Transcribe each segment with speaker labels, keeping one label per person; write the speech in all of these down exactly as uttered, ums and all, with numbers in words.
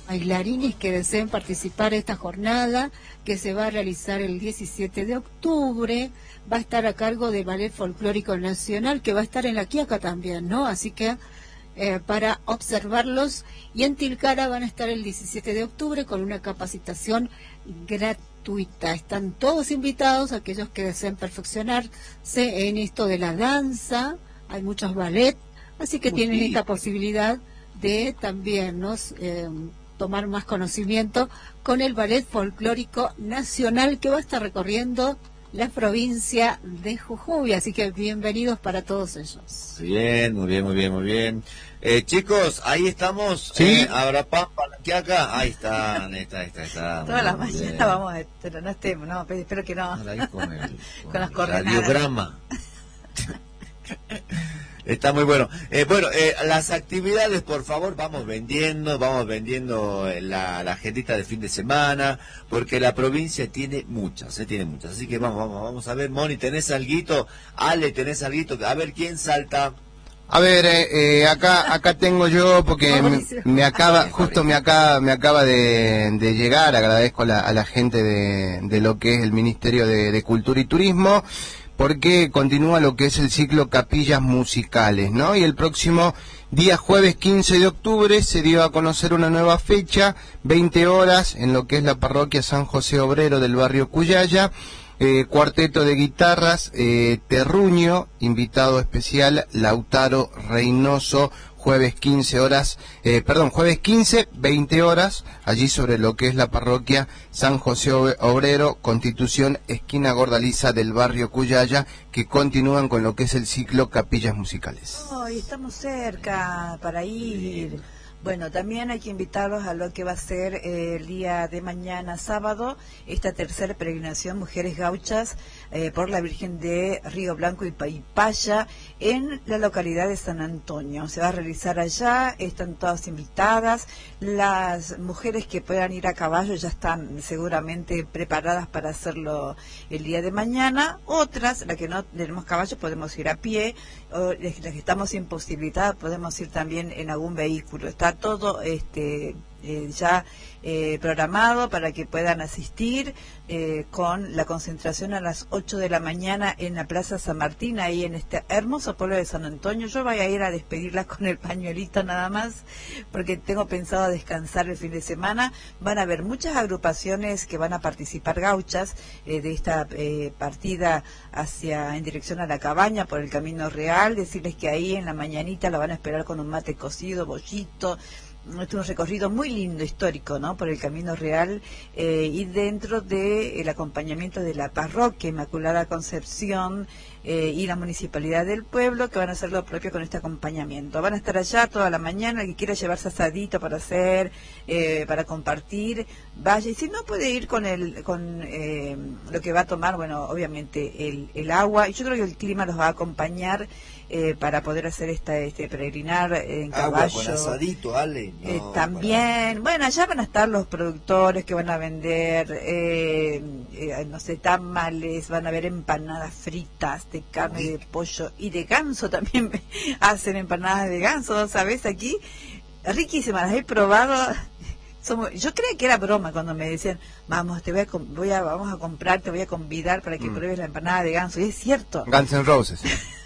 Speaker 1: bailarines que deseen participar de esta jornada que se va a realizar el diecisiete de octubre. Va a estar a cargo del Ballet Folclórico Nacional, que va a estar en La Quiaca también, ¿no? Así que eh, para observarlos, y en Tilcara van a estar el diecisiete de octubre con una capacitación gratuita. Están todos invitados, aquellos que deseen perfeccionarse en esto de la danza. Hay muchos ballet, así que tienen esta posibilidad de también nos eh, tomar más conocimiento con el Ballet Folclórico Nacional, que va a estar recorriendo la provincia de Jujuy, así que bienvenidos para todos ellos.
Speaker 2: Bien, muy bien, muy bien, muy bien. Eh, chicos, ahí estamos.
Speaker 3: ¿Sí?
Speaker 2: Eh, Abra Pampa, La Quiaca, ahí están, ahí está, ahí está, ahí está.
Speaker 4: Todas las mañanas vamos a, pero no estemos, no, espero que no.
Speaker 2: Ahí con el, con
Speaker 4: con las
Speaker 2: el
Speaker 4: coordenadas.
Speaker 2: radiograma. Está muy bueno. Eh, bueno, eh, las actividades, por favor, vamos vendiendo, vamos vendiendo la, la agendita de fin de semana, porque la provincia tiene muchas, eh, tiene muchas. Así que vamos, vamos, vamos a ver, Moni, ¿tenés alguito? Ale, ¿tenés alguito? A ver, ¿quién salta?
Speaker 3: A ver, eh, eh, acá acá tengo yo, porque me, me acaba, justo me acaba, me acaba de, de llegar, agradezco a la, a la gente de, de lo que es el Ministerio de, de Cultura y Turismo, porque continúa lo que es el ciclo Capillas Musicales, ¿no? Y el próximo día jueves quince de octubre se dio a conocer una nueva fecha, veinte horas, en lo que es la parroquia San José Obrero del barrio Cuyaya, eh, cuarteto de guitarras, eh, Terruño, invitado especial Lautaro Reynoso, jueves quince horas, eh, perdón, jueves quince, veinte horas, allí sobre lo que es la parroquia San José Obrero, Constitución, esquina Gordaliza del barrio Cuyaya, que continúan con lo que es el ciclo Capillas Musicales.
Speaker 4: Oh, y estamos cerca para ir. Bueno, también hay que invitarlos a lo que va a ser eh, el día de mañana, sábado, esta tercera peregrinación Mujeres Gauchas eh, por la Virgen de Río Blanco y Paipaya en la localidad de San Antonio. Se va a realizar allá, están todas invitadas. Las mujeres que puedan ir a caballo ya están seguramente preparadas para hacerlo el día de mañana. Otras, las que no tenemos caballo, podemos ir a pie. O las que estamos imposibilitadas, podemos ir también en algún vehículo. Está todo este eh, ya eh, programado para que puedan asistir eh, con la concentración a las ocho de la mañana en la Plaza San Martín, ahí en este hermoso pueblo de San Antonio. Yo voy a ir a despedirlas con el pañuelito nada más, porque tengo pensado descansar el fin de semana. Van a haber muchas agrupaciones que van a participar gauchas eh, de esta eh, partida hacia en dirección a la cabaña por el Camino Real. Decirles que ahí en la mañanita la van a esperar con un mate cocido, bollito. Es un recorrido muy lindo, histórico, ¿no? Por el Camino Real eh, y dentro del acompañamiento de la parroquia Inmaculada Concepción eh, y la municipalidad del pueblo, que van a hacer lo propio con este acompañamiento. Van a estar allá toda la mañana. El que quiera llevarse asadito para hacer, eh, para compartir, vaya. Y si no, puede ir con el con eh, lo que va a tomar, bueno, obviamente el, el agua. Y yo creo que el clima los va a acompañar Eh, para poder hacer esta este peregrinar en caballo.
Speaker 2: Agua con asadito, Ale. No,
Speaker 4: eh, también, para... bueno, allá van a estar los productores que van a vender, eh, eh, no sé, tamales, van a haber empanadas fritas de carne, de pollo y de ganso también. Hacen empanadas de ganso, ¿sabes? Aquí, riquísimas, las he probado. Somos, yo creía que era broma cuando me decían, vamos, te voy a, voy a vamos a comprar, te voy a convidar para que mm. pruebes la empanada de ganso. Y es cierto.
Speaker 3: Guns N' Roses.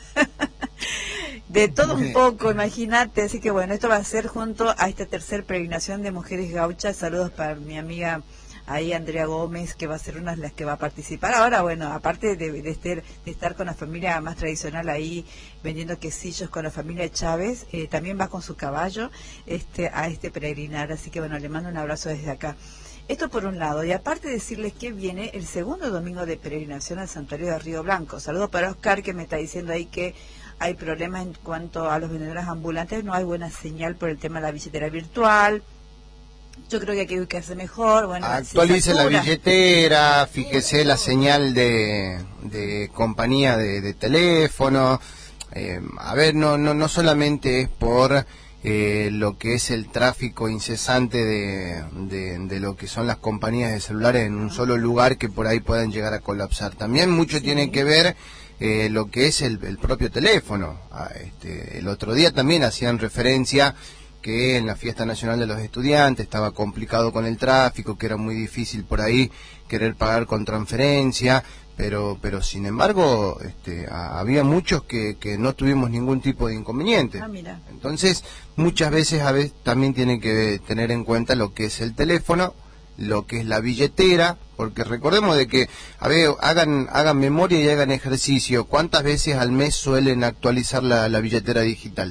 Speaker 4: De todo un poco, imagínate. Así que bueno, esto va a ser junto a esta tercera peregrinación de Mujeres Gauchas. Saludos para mi amiga ahí, Andrea Gómez, que va a ser una de las que va a participar. Ahora, bueno, aparte de, de, estar, de estar con la familia más tradicional ahí vendiendo quesillos con la familia Chávez, eh, también va con su caballo este a este peregrinar. Así que bueno, le mando un abrazo desde acá. Esto por un lado, y aparte decirles que viene el segundo domingo de peregrinación al santuario de Río Blanco. Saludos para Oscar, que me está diciendo ahí que hay problemas en cuanto a los vendedores ambulantes, no hay buena señal por el tema de la billetera virtual. Yo creo que aquí hay que hacer mejor. Bueno,
Speaker 3: actualice la billetera, fíjese la señal de, de compañía de, de teléfono. Eh, a ver, no, no, no solamente es por eh, lo que es el tráfico incesante de, de, de lo que son las compañías de celulares en un solo lugar que por ahí puedan llegar a colapsar. También mucho sí. tiene que ver Eh, lo que es el, el propio teléfono. Ah, este, el otro día también hacían referencia que en la Fiesta Nacional de los Estudiantes estaba complicado con el tráfico, que era muy difícil por ahí querer pagar con transferencia, pero pero sin embargo este, a, había muchos que, que no tuvimos ningún tipo de inconveniente.
Speaker 4: Ah, mira.
Speaker 3: Entonces, muchas veces a veces también tienen que tener en cuenta lo que es el teléfono, lo que es la billetera, porque recordemos de que, a ver, hagan hagan memoria y hagan ejercicio. ¿Cuántas veces al mes suelen actualizar la, la billetera digital?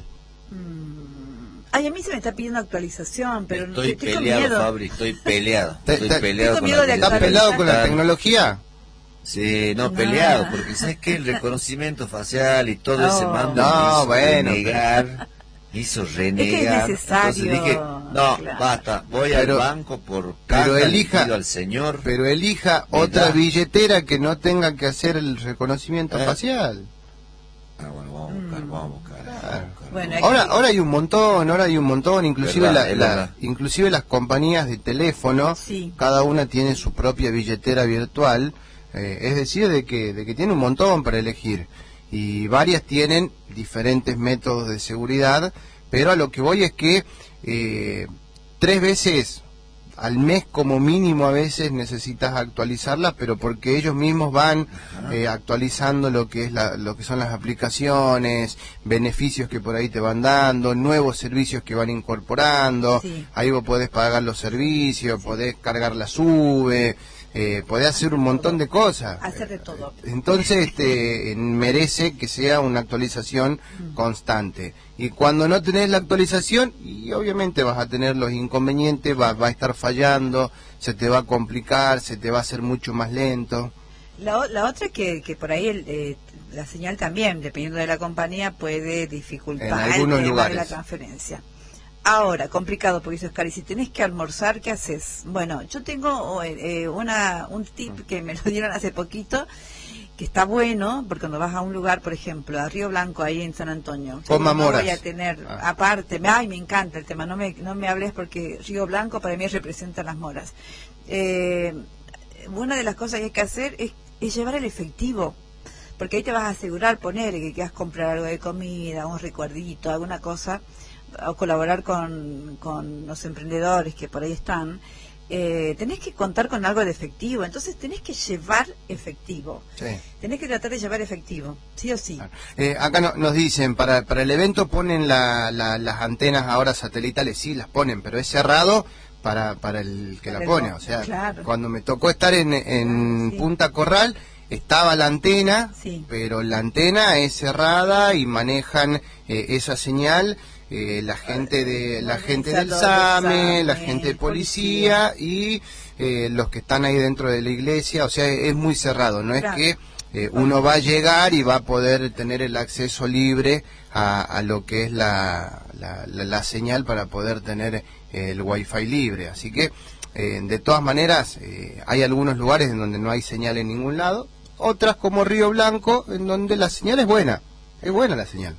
Speaker 4: Ay, a mí se me está pidiendo actualización, pero
Speaker 2: estoy,
Speaker 4: estoy
Speaker 2: peleado,
Speaker 4: con miedo.
Speaker 2: Fabri, estoy peleado.
Speaker 3: Te-
Speaker 2: Estoy
Speaker 3: te-
Speaker 2: peleado
Speaker 4: tengo
Speaker 2: con
Speaker 4: miedo
Speaker 2: la
Speaker 4: de
Speaker 3: ¿Estás
Speaker 2: billetera
Speaker 3: pelado con la
Speaker 2: digital.
Speaker 3: tecnología?
Speaker 2: Sí, no,
Speaker 4: No.
Speaker 2: peleado, porque sabes que el reconocimiento facial y todo ese
Speaker 4: Oh.
Speaker 2: mando
Speaker 3: No,
Speaker 2: me hizo
Speaker 3: bueno,
Speaker 2: renegar, me hizo renegar.
Speaker 4: Es que es necesario.
Speaker 2: Entonces dije, no,
Speaker 4: Claro.
Speaker 2: basta, voy
Speaker 3: Pero-
Speaker 2: al banco por
Speaker 3: pero
Speaker 2: caja,
Speaker 3: elija-
Speaker 2: le pido al señor.
Speaker 3: Pero elija
Speaker 2: Me
Speaker 3: otra
Speaker 2: da.
Speaker 3: billetera que no tenga que hacer el reconocimiento
Speaker 2: Eh.
Speaker 3: facial.
Speaker 2: Ah, bueno, vamos a buscar, vamos a buscar. vamos a buscar.
Speaker 4: Bueno,
Speaker 3: Ahora, ahora hay un montón, ahora hay un montón, inclusive
Speaker 2: Verdad,
Speaker 3: la-
Speaker 2: es
Speaker 3: la-
Speaker 2: verdad.
Speaker 3: inclusive las compañías de teléfono,
Speaker 4: Sí.
Speaker 3: cada una tiene su propia billetera virtual, eh, es decir, de que, de que tiene un montón para elegir, y varias tienen diferentes métodos de seguridad, pero a lo que voy es que eh, tres veces al mes como mínimo a veces necesitas actualizarlas, pero porque ellos mismos van eh, actualizando lo que es la, lo que son las aplicaciones, beneficios que por ahí te van dando, nuevos servicios que van incorporando.
Speaker 4: Sí.
Speaker 3: Ahí vos podés pagar los servicios, podés cargar la sube, eh, podés hacer un montón de cosas.
Speaker 4: Hacer de todo.
Speaker 3: Entonces este, merece que sea una actualización constante. Y cuando no tenés la actualización, y obviamente vas a tener los inconvenientes, va, va a estar fallando, se te va a complicar, se te va a hacer mucho más lento.
Speaker 4: La, o- la otra que, que por ahí el, eh, la señal también, dependiendo de la compañía, puede dificultar
Speaker 3: En
Speaker 4: el
Speaker 3: algunos
Speaker 4: tema
Speaker 3: lugares.
Speaker 4: de la transferencia. Ahora, complicado, porque dice Oscar, y si tenés que almorzar, ¿qué haces? Bueno, yo tengo eh, una, un tip que me lo dieron hace poquito, que está bueno, porque cuando vas a un lugar, por ejemplo, a Río Blanco, ahí en San Antonio,
Speaker 3: Coma
Speaker 4: no
Speaker 3: moras.
Speaker 4: voy a tener,
Speaker 3: Ah.
Speaker 4: aparte, me- ay, me encanta el tema, no me, no me hables porque Río Blanco para mí representa las moras. Eh, una de las cosas que hay que hacer es, es llevar el efectivo, porque ahí te vas a asegurar, poner que quieras comprar algo de comida, un recuerdito, alguna cosa, o colaborar con, con los emprendedores que por ahí están. Eh, tenés que contar con algo de efectivo, entonces tenés que llevar efectivo,
Speaker 3: Sí.
Speaker 4: tenés que tratar de llevar efectivo, sí o sí.
Speaker 3: Eh, acá no- nos dicen, para, para el evento ponen la, la- las antenas ahora satelitales, sí, las ponen, pero es cerrado para, para el que
Speaker 4: Para
Speaker 3: la
Speaker 4: el
Speaker 3: pone.
Speaker 4: bo-
Speaker 3: O sea,
Speaker 4: claro.
Speaker 3: cuando me tocó estar en, en
Speaker 4: Sí.
Speaker 3: Punta Corral, estaba la antena,
Speaker 4: Sí.
Speaker 3: pero la antena es cerrada y manejan eh, esa señal eh, la gente de la gente del
Speaker 4: Organizadores,
Speaker 3: SAME, la
Speaker 4: SAME,
Speaker 3: gente de policía y eh, los que están ahí dentro de la iglesia. O sea, es muy cerrado, no
Speaker 4: Claro.
Speaker 3: es que eh, uno va a llegar y va a poder tener el acceso libre a, a lo que es la, la, la- la señal para poder tener eh, el wifi libre. Así que, eh, de todas maneras, eh, hay algunos lugares en donde no hay señal en ningún lado, otras como Río Blanco, en donde la señal es buena, es buena la señal.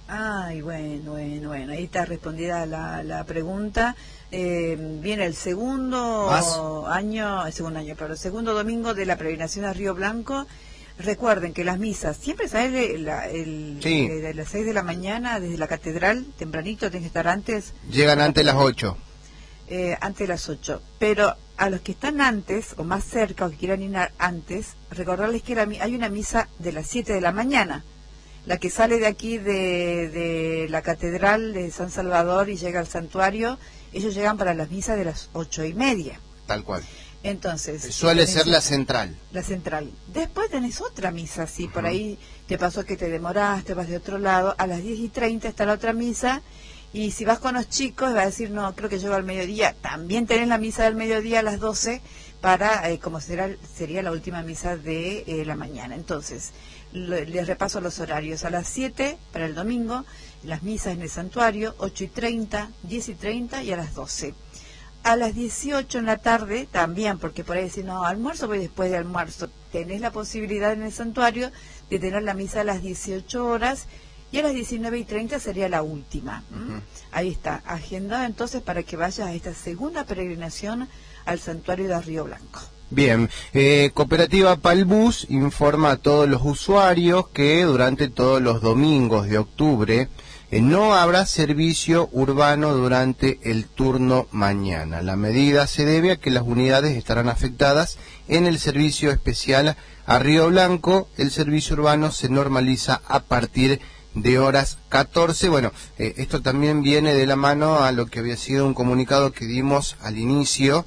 Speaker 4: Ay, bueno, bueno, bueno, ahí está respondida la, la pregunta. Eh, viene el segundo
Speaker 2: ¿Más?
Speaker 4: año, el segundo año, pero el segundo domingo de la peregrinación a Río Blanco. Recuerden que las misas siempre sale la, el,
Speaker 3: Sí.
Speaker 4: eh, de las seis de la mañana desde la catedral, tempranito, tienen que estar antes,
Speaker 3: Llegan antes las ocho.
Speaker 4: eh, antes de las ocho. Pero a los que están antes, o más cerca, o que quieran ir a- antes, recordarles que la mi- hay una misa de las siete de la mañana. La que sale de aquí de, de la catedral de San Salvador y llega al santuario, ellos llegan para las misas de las ocho y media.
Speaker 3: Tal cual.
Speaker 4: Entonces
Speaker 3: Suele
Speaker 4: tenés
Speaker 3: ser la central.
Speaker 4: la central. Después tenés otra misa, si por ahí te pasó que te demoraste, vas de otro lado, a las diez y treinta está la otra misa, y si vas con los chicos va a decir, no, creo que llego al mediodía. También tenés la misa del mediodía a las doce para, eh, como será, sería la última misa de eh, la mañana. Entonces, lo- les repaso los horarios. A las siete para el domingo, las misas en el santuario, ocho y treinta, diez y treinta y a las doce. A las dieciocho en la tarde también, porque por ahí decir, no, almuerzo voy después de almuerzo. Tenés la posibilidad en el santuario de tener la misa a las dieciocho horas y a las diecinueve y treinta sería la última. ¿m?
Speaker 3: Ujú.
Speaker 4: Ahí está, agendado entonces para que vayas a esta segunda peregrinación al santuario de Río Blanco.
Speaker 3: Bien, eh, Cooperativa Palbus informa a todos los usuarios que durante todos los domingos de octubre eh, no habrá servicio urbano durante el turno mañana. La medida se debe a que las unidades estarán afectadas en el servicio especial a Río Blanco. El servicio urbano se normaliza a partir de horas catorce. Bueno, eh, esto también viene de la mano a lo que había sido un comunicado que dimos al inicio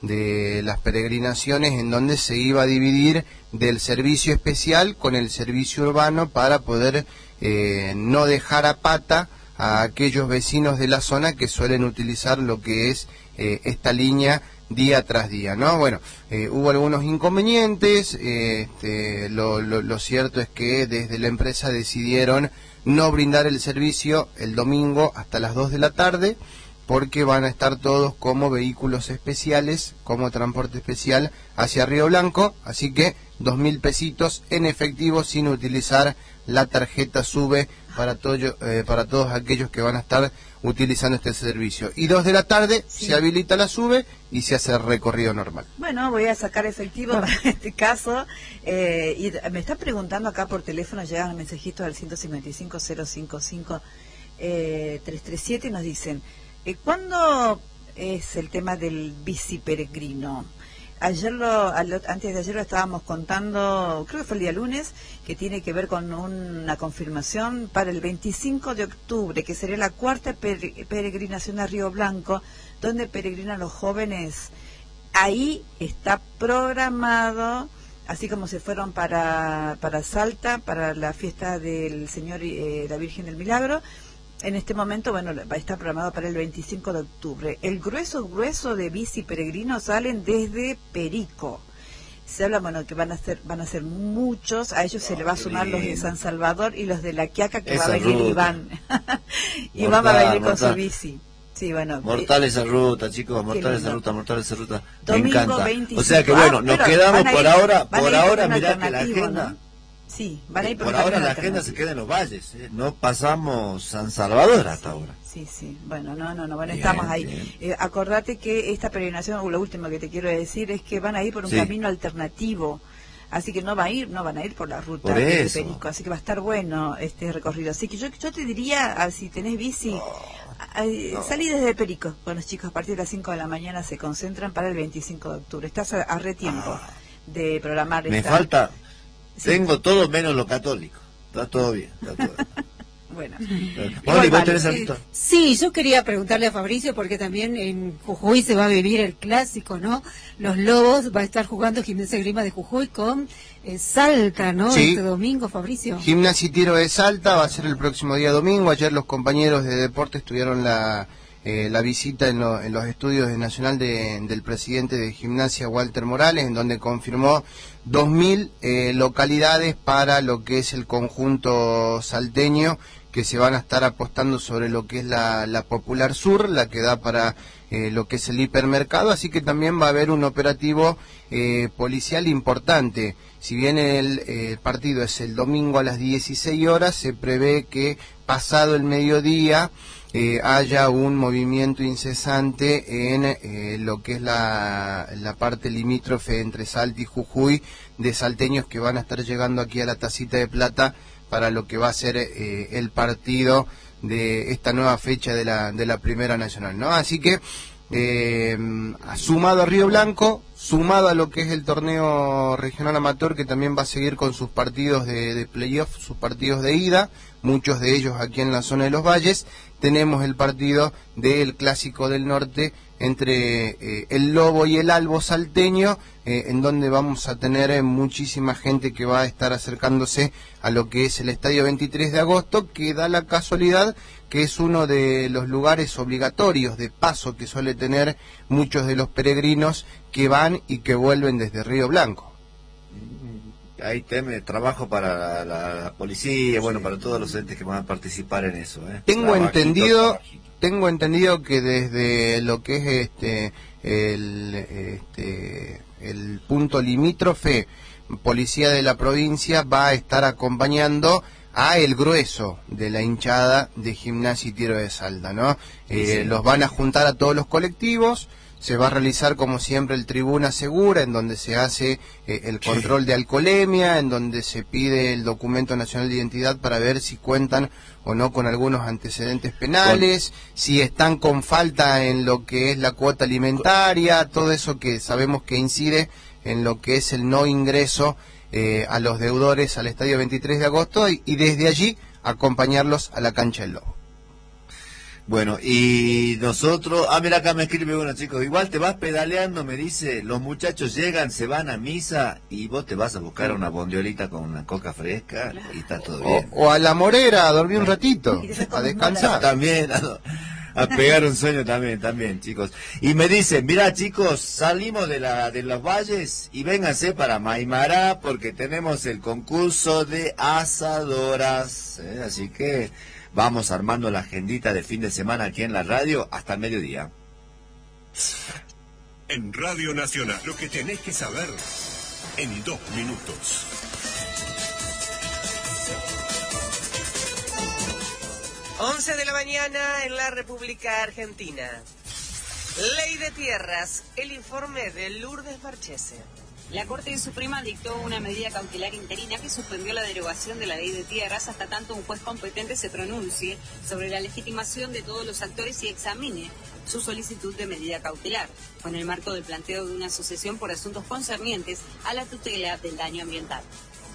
Speaker 3: de las peregrinaciones, en donde se iba a dividir del servicio especial con el servicio urbano para poder eh, no dejar a pata a aquellos vecinos de la zona que suelen utilizar lo que es eh, esta línea día tras día, ¿no? Bueno, eh, hubo algunos inconvenientes, eh, este, lo, lo, lo cierto es que desde la empresa decidieron no brindar el servicio el domingo hasta las dos de la tarde, porque van a estar todos como vehículos especiales, como transporte especial hacia Río Blanco, así que dos mil pesitos en efectivo sin utilizar la tarjeta SUBE para, todo, eh, para todos aquellos que van a estar utilizando este servicio. Y dos de la tarde sí. Se habilita la SUBE y se hace el recorrido normal.
Speaker 4: Bueno, voy a sacar efectivo para este caso. Eh, y me está preguntando acá por teléfono, llegan mensajitos al ciento cincuenta y cinco, cero cincuenta y cinco, eh, trescientos treinta y siete y nos dicen... Eh, ¿Cuándo es el tema del bici peregrino? Ayer lo, antes de ayer lo estábamos contando, creo que fue el día lunes, que tiene que ver con una confirmación para el veinticinco de octubre, que sería la cuarta peregrinación a Río Blanco, donde peregrinan los jóvenes. Ahí está programado, así como se fueron para, para Salta, para la fiesta del Señor eh, la Virgen del Milagro. En este momento, bueno, va a estar programado para el veinticinco de octubre. El grueso, grueso de bici peregrinos salen desde Perico. Se habla, bueno, que van a ser, van a ser muchos. A ellos oh, se le va a sumar bien. Los de San Salvador y los de La Quiaca, que esa va a venir ruta. Iván. Iván va a venir mortal. Con su bici. Sí, bueno.
Speaker 2: Mortal esa ruta, chicos, mortal esa ruta, mortal esa ruta.
Speaker 4: Domingo
Speaker 2: Me encanta.
Speaker 4: veinticinco.
Speaker 2: O sea que, bueno, nos ah, quedamos por
Speaker 4: ir,
Speaker 2: ahora, por ahora, mirá que la agenda...
Speaker 4: ¿no? Sí, van a ir
Speaker 2: por, por ahora la agenda se queda en los valles, ¿eh? No pasamos San Salvador hasta
Speaker 4: sí,
Speaker 2: ahora.
Speaker 4: Sí, sí, bueno, no, no, no, bueno, bien, estamos ahí. Eh, acordate que esta peregrinación, o lo último que te quiero decir, es que van a ir por un sí. camino alternativo, así que no va a ir, no van a ir por la ruta de Perico, así que va a estar bueno este recorrido. Así que yo, yo te diría, si tenés bici, oh, eh, no. salí desde Perico con los chicos a partir de las cinco de la mañana, se concentran para el veinticinco de octubre. Estás a, a retiempo ah. de programar
Speaker 2: Me
Speaker 4: esta...
Speaker 2: falta... Sí. Tengo todo menos lo católico. Está todo bien. Está todo bien.
Speaker 4: Bueno.
Speaker 2: Oli, ¿vos tenés algo?
Speaker 1: Sí, yo quería preguntarle a Fabricio, porque también en Jujuy se va a vivir el clásico, ¿no? Los Lobos va a estar jugando Gimnasia y Grima de Jujuy con eh, Salta, ¿no?
Speaker 3: Sí.
Speaker 1: Este domingo, Fabricio.
Speaker 3: Gimnasia y Tiro de Salta va a ser el próximo día domingo. Ayer los compañeros de deportes tuvieron la... Eh, la visita en, lo, en los estudios de Nacional de, del presidente de Gimnasia, Walter Morales, en donde confirmó dos mil eh, localidades para lo que es el conjunto salteño, que se van a estar apostando sobre lo que es la, la Popular Sur, la que da para eh, lo que es el hipermercado, así que también va a haber un operativo eh, policial importante. Si bien el eh, partido es el domingo a las dieciséis horas, se prevé que pasado el mediodía Eh, haya un movimiento incesante en eh, lo que es la, la parte limítrofe entre Salta y Jujuy, de salteños que van a estar llegando aquí a la Tacita de Plata para lo que va a ser eh, el partido de esta nueva fecha de la, de la Primera Nacional, ¿no? Así que, eh, sumado a Río Blanco, sumado a lo que es el torneo regional amateur, que también va a seguir con sus partidos de, de playoff, sus partidos de ida, muchos de ellos aquí en la zona de los valles, tenemos el partido del Clásico del Norte entre eh, el Lobo y el Albo salteño, eh, en donde vamos a tener eh, muchísima gente que va a estar acercándose a lo que es el Estadio veintitrés de agosto, que da la casualidad que es uno de los lugares obligatorios de paso que suele tener muchos de los peregrinos que van y que vuelven desde Río Blanco.
Speaker 2: Hay teme, trabajo para la, la policía, bueno, para todos los entes que van a participar en eso. ¿eh?
Speaker 3: Tengo trabajito, entendido, trabajito. tengo entendido que desde lo que es este el este el punto limítrofe, policía de la provincia va a estar acompañando a el grueso de la hinchada de Gimnasia y Tiro de Salta, ¿no? Eh, sí, sí. Los van a juntar a todos los colectivos. se va a realizar como siempre el Tribuna Segura, en donde se hace eh, el control de alcoholemia, en donde se pide el documento nacional de identidad para ver si cuentan o no con algunos antecedentes penales, si están con falta en lo que es la cuota alimentaria, todo eso que sabemos que incide en lo que es el no ingreso eh, a los deudores al estadio veintitrés de agosto y, y desde allí acompañarlos a la cancha del Lobo.
Speaker 2: Bueno, y nosotros, ah, mira, acá me escribe uno, chicos, igual te vas pedaleando, me dice, los muchachos llegan, se van a misa y vos te vas a buscar una bondiolita con una coca fresca y está todo bien.
Speaker 3: O, o a la Morera, a dormir un ratito, a descansar.
Speaker 2: También, a, a pegar un sueño también, también, chicos. Y me dice, mira, chicos, salimos de la de los valles y vénganse para Maimará porque tenemos el concurso de asadoras, ¿eh? Así que vamos armando la agendita de fin de semana aquí en la radio hasta el mediodía.
Speaker 5: En Radio Nacional, lo que tenés que saber en dos minutos.
Speaker 6: once de la mañana en la República Argentina. Ley de Tierras, el informe de Lourdes Marchese.
Speaker 7: La Corte Suprema dictó una medida cautelar interina que suspendió la derogación de la Ley de Tierras hasta tanto un juez competente se pronuncie sobre la legitimación de todos los actores y examine su solicitud de medida cautelar, con el marco del planteo de una asociación por asuntos concernientes a la tutela del daño ambiental.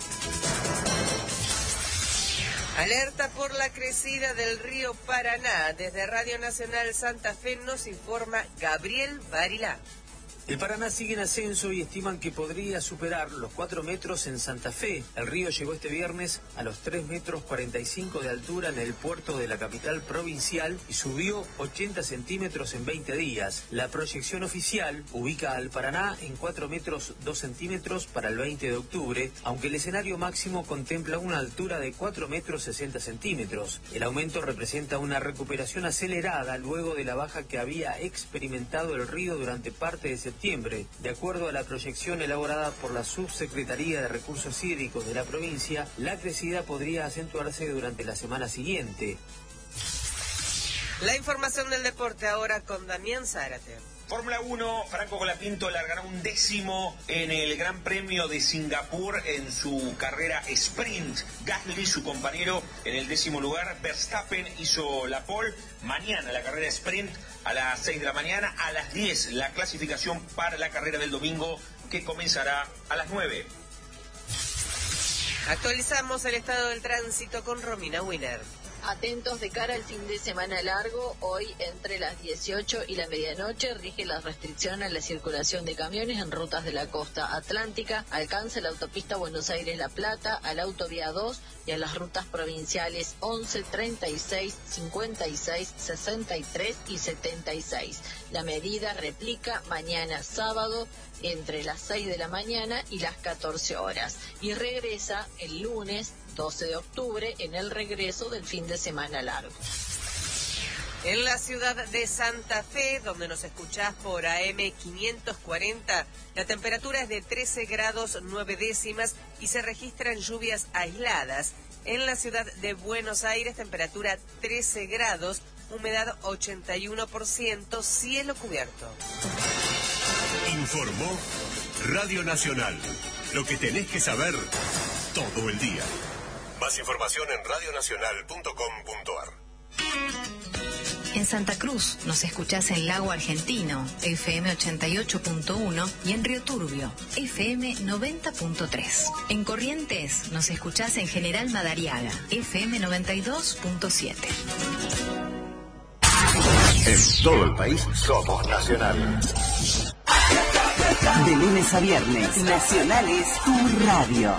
Speaker 6: Alerta por la crecida del río Paraná. Desde Radio Nacional Santa Fe nos informa Gabriel Barilá.
Speaker 8: El Paraná sigue en ascenso y estiman que podría superar los cuatro metros en Santa Fe. El río llegó este viernes a los tres metros cuarenta y cinco de altura en el puerto de la capital provincial y subió ochenta centímetros en veinte días. La proyección oficial ubica al Paraná en cuatro metros dos centímetros para el veinte de octubre, aunque el escenario máximo contempla una altura de cuatro metros sesenta centímetros. El aumento representa una recuperación acelerada luego de la baja que había experimentado el río durante parte de septiembre. De acuerdo a la proyección elaborada por la Subsecretaría de Recursos Hídricos de la provincia, la crecida podría acentuarse durante la semana siguiente.
Speaker 6: La información del deporte ahora con Damián Zárate.
Speaker 9: Fórmula uno, Franco Colapinto largará un décimo en el Gran Premio de Singapur en su carrera sprint. Gasly, su compañero, en el décimo lugar. Verstappen hizo la pole. Mañana la carrera sprint a las seis de la mañana. A las diez la clasificación para la carrera del domingo que comenzará a las nueve.
Speaker 6: Actualizamos el estado del tránsito con Romina Winner.
Speaker 10: Atentos de cara al fin de semana largo, hoy entre las dieciocho y la medianoche rige la restricción a la circulación de camiones en rutas de la costa atlántica, alcanza la autopista Buenos Aires-La Plata, a la autovía dos y a las rutas provinciales once, treinta y seis, cincuenta y seis, sesenta y tres y setenta y seis. La medida replica mañana sábado entre las seis de la mañana y las catorce horas y regresa el lunes doce de octubre en el regreso del fin de semana largo.
Speaker 6: En la ciudad de Santa Fe, donde nos escuchás por A M quinientos cuarenta, la temperatura es de trece grados nueve décimas y se registran lluvias aisladas. En la ciudad de Buenos Aires, temperatura trece grados, humedad ochenta y uno por ciento, cielo cubierto.
Speaker 5: Informó Radio Nacional. Lo que tenés que saber todo el día. Más información en radio nacional punto com punto a r.
Speaker 11: En Santa Cruz nos escuchás en Lago Argentino, F M ochenta y ocho punto uno, y en Río Turbio, F M noventa punto tres. En Corrientes nos escuchás en General Madariaga, F M noventa y dos punto siete.
Speaker 5: En todo el país somos Nacional.
Speaker 12: De lunes a viernes, Nacional es tu radio.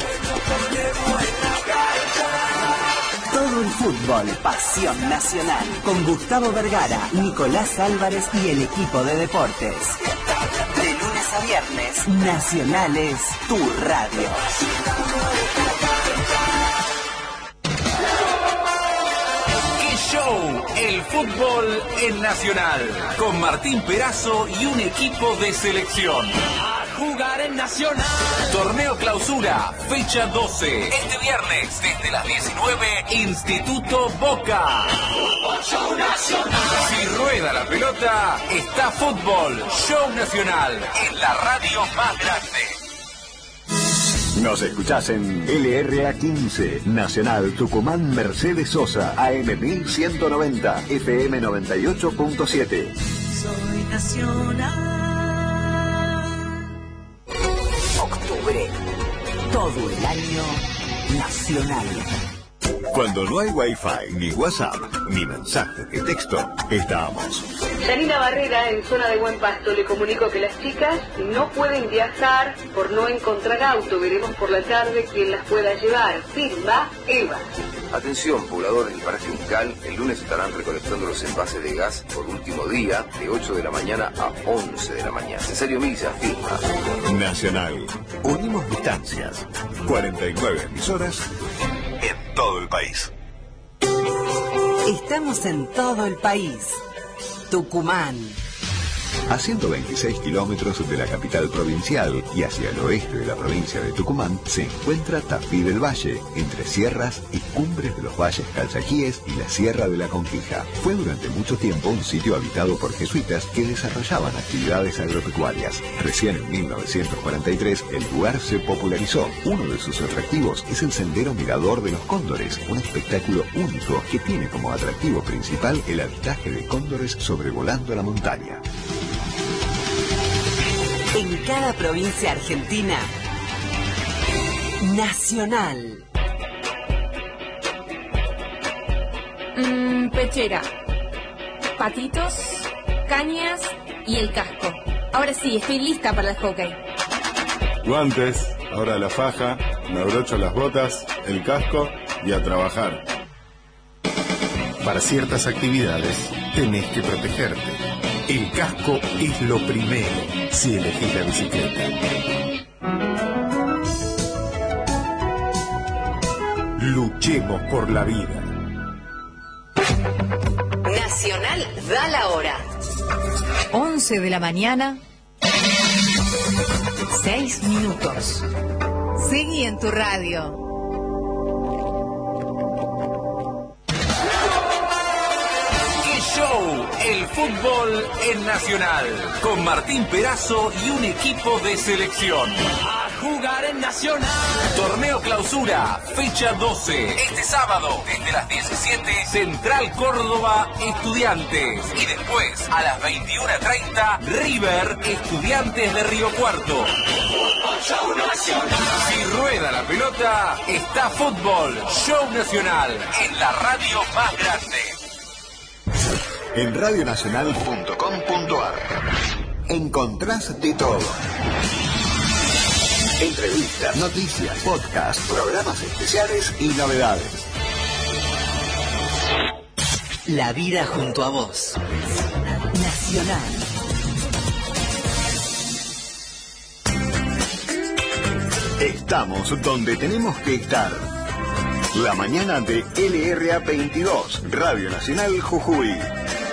Speaker 12: Todo el fútbol, pasión nacional. Con Gustavo Vergara, Nicolás Álvarez y el equipo de deportes. De lunes a viernes, Nacional es tu radio.
Speaker 13: ¡Qué show! El fútbol en Nacional. Con Martín Perazo y un equipo de selección. jugar en Nacional. Torneo Clausura, fecha doce. Este viernes, desde las diecinueve, Instituto Boca. Show Nacional. Si rueda la pelota, está fútbol. Show Nacional, en la radio más grande.
Speaker 14: Nos escuchás en L R A quince, Nacional Tucumán Mercedes Sosa, A M mil ciento noventa, F M noventa y ocho punto siete.
Speaker 12: Soy Nacional. Octubre, todo el año nacional.
Speaker 14: Cuando no hay Wi-Fi, ni WhatsApp, ni mensajes de texto, estamos.
Speaker 15: Janina Barrera, en zona de Buen Pasto, le comunico que las chicas no pueden viajar por no encontrar auto. Veremos por la tarde quién las pueda llevar. Firma Eva.
Speaker 16: Atención, pobladores del Paraje Uncal, el lunes estarán recolectando los envases de gas por último día, de ocho de la mañana a once de la mañana. Cesario Milla, firma.
Speaker 14: Nacional. Unimos distancias. cuarenta y nueve emisoras en todo el país.
Speaker 12: Estamos en todo el país. Tucumán.
Speaker 14: A ciento veintiséis kilómetros de la capital provincial y hacia el oeste de la provincia de Tucumán se encuentra Tafí del Valle, entre sierras y cumbres de los valles Calchaquíes y la Sierra de la Conquija. Fue durante mucho tiempo un sitio habitado por jesuitas que desarrollaban actividades agropecuarias. Recién en mil novecientos cuarenta y tres el lugar se popularizó. Uno de sus atractivos es el Sendero Mirador de los Cóndores, un espectáculo único que tiene como atractivo principal el avistaje de cóndores sobrevolando la montaña.
Speaker 12: En cada provincia argentina, Nacional.
Speaker 17: Mm, pechera, patitos, cañas y el casco. Ahora sí, estoy lista para el hockey.
Speaker 18: Guantes, ahora la faja, me abrocho las botas, el casco y a trabajar. Para ciertas actividades tenés que protegerte. El casco es lo primero si elegís la bicicleta. Luchemos por la vida.
Speaker 11: Nacional da la hora. once de la mañana, seis minutos. Seguí en tu radio.
Speaker 13: El fútbol en Nacional, con Martín Perazo y un equipo de selección. A jugar en Nacional. Torneo Clausura, fecha doce. Este sábado, desde las diecisiete, Central Córdoba, Estudiantes. Y después, a las veintiuna treinta, River, Estudiantes de Río Cuarto. Show Nacional. Si rueda la pelota, está fútbol. Show Nacional, en la radio más grande.
Speaker 14: En radio nacional punto com punto a r encontrás de todo. Entrevistas, noticias, podcasts, programas especiales y novedades.
Speaker 12: La vida junto a vos. Nacional.
Speaker 14: Estamos donde tenemos que estar. La mañana de L R A veintidós, Radio Nacional Jujuy.